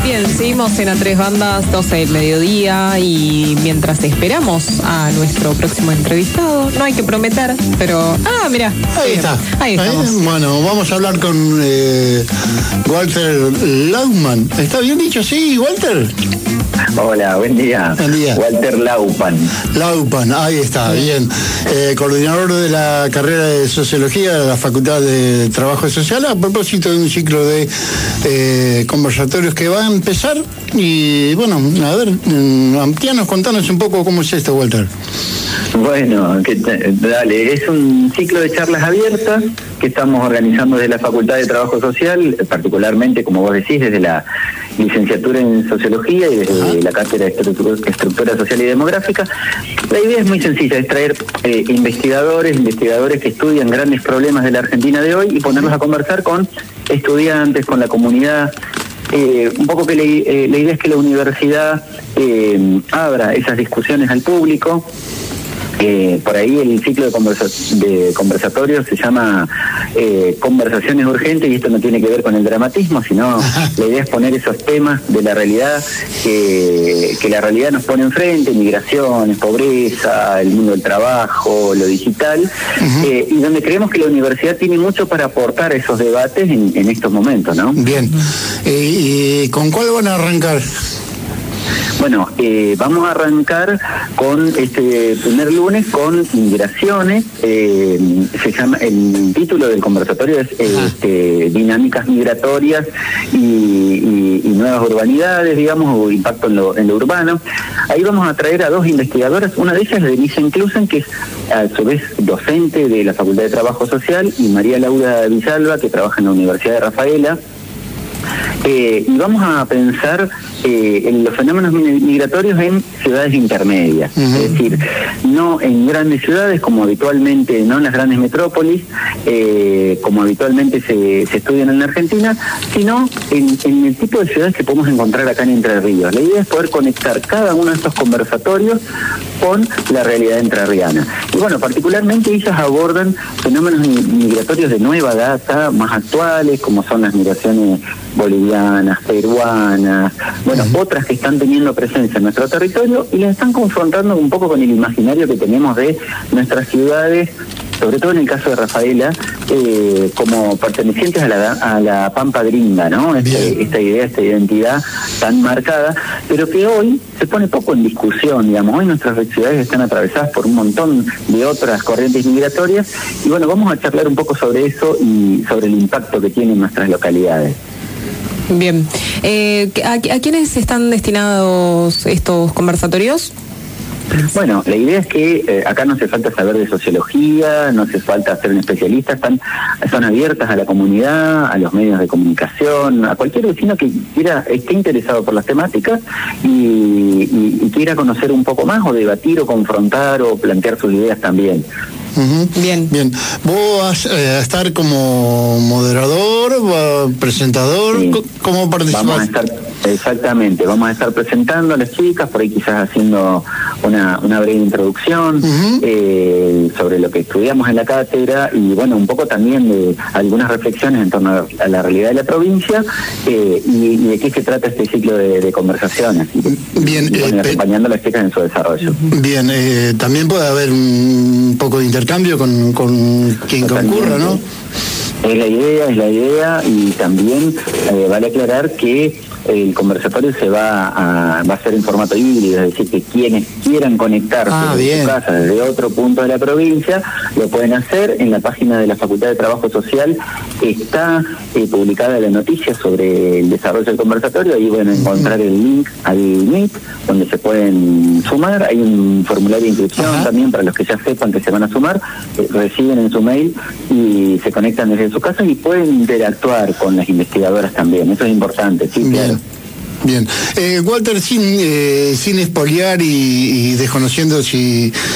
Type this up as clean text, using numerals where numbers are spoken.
Bien, seguimos en A Tres Bandas, 12 del mediodía, y mientras esperamos a nuestro próximo entrevistado, no hay que prometer, pero... mira. Ahí está. Ahí estamos. Bueno, vamos a hablar con Walter Laupan. ¿Está bien dicho así, Walter? Hola, buen día. Buen día. Walter Laupan. Laupan, ahí está, bien. Coordinador de la carrera de Sociología de la Facultad de Trabajo Social, a propósito de un ciclo de conversatorios que va a empezar. Y bueno, a ver, Amtianos, contanos un poco cómo es esto, Walter. Bueno, dale, es un ciclo de charlas abiertas que estamos organizando desde la Facultad de Trabajo Social, particularmente, como vos decís, desde la licenciatura en Sociología y desde la cátedra de Estructura Social y Demográfica. La idea es muy sencilla, es traer investigadores que estudian grandes problemas de la Argentina de hoy y ponerlos a conversar con estudiantes, con la comunidad. Un poco que la idea es que la universidad abra esas discusiones al público. Por ahí el ciclo de conversatorios se llama Conversaciones Urgentes, y esto no tiene que ver con el dramatismo, sino la idea es poner esos temas de la realidad que la realidad nos pone enfrente: migraciones, pobreza, el mundo del trabajo, lo digital, y donde creemos que la universidad tiene mucho para aportar a esos debates en estos momentos, ¿no? Bien. ¿Y con cuál van a arrancar? Bueno, vamos a arrancar con este primer lunes con migraciones. Se llama, el título del conversatorio es dinámicas migratorias y nuevas urbanidades, digamos, o impacto en lo urbano. Ahí vamos a traer a dos investigadoras, una de ellas es Denise Inclusen, que es a su vez docente de la Facultad de Trabajo Social, y María Laura Villalba, que trabaja en la Universidad de Rafaela. Y vamos a pensar en los fenómenos migratorios en ciudades intermedias, es decir, no en grandes ciudades como habitualmente, no en las grandes metrópolis, como habitualmente se estudian en la Argentina, sino en el tipo de ciudades que podemos encontrar acá en Entre Ríos. La idea es poder conectar cada uno de estos conversatorios con la realidad entrerriana. Y bueno, particularmente ellas abordan fenómenos migratorios de nueva data, más actuales, como son las migraciones bolivianas, peruanas, bueno, otras que están teniendo presencia en nuestro territorio y las están confrontando un poco con el imaginario que tenemos de nuestras ciudades, sobre todo en el caso de Rafaela, como pertenecientes a la pampa gringa, ¿no? Esta idea, esta identidad tan marcada, pero que hoy se pone poco en discusión, digamos. Hoy nuestras ciudades están atravesadas por un montón de otras corrientes migratorias, y bueno, vamos a charlar un poco sobre eso y sobre el impacto que tienen nuestras localidades. Bien. ¿A quiénes están destinados estos conversatorios? Bueno, la idea es que acá no hace falta saber de sociología, no hace falta ser un especialista, son abiertas a la comunidad, a los medios de comunicación, a cualquier vecino que esté interesado por las temáticas y quiera conocer un poco más, o debatir, o confrontar, o plantear sus ideas también. Bien. ¿Vos vas a estar como moderador, presentador? Sí. ¿Cómo participás? Vamos a estar presentando a las chicas, por ahí quizás haciendo una breve introducción sobre lo que estudiamos en la cátedra, y bueno, un poco también de algunas reflexiones en torno a la realidad de la provincia, y de qué se trata este ciclo de conversaciones. Bien, y bueno, acompañando a las chicas en su desarrollo. Bien, también puede haber un poco de intercambio con quien concurra, ¿no? Es la idea, y también vale aclarar que el conversatorio va a ser en formato híbrido, es decir, que quienes quieran conectarse desde su casa, desde otro punto de la provincia, lo pueden hacer. En la página de la Facultad de Trabajo Social está publicada la noticia sobre el desarrollo del conversatorio. Ahí van a encontrar el link al Meet, donde se pueden sumar. Hay un formulario de inscripción también para los que ya sepan que se van a sumar, reciben en su mail y se conectan desde su casa y pueden interactuar con las investigadoras también. Eso es importante, sí, claro. Bien. Walter, sin espoliar y desconociendo si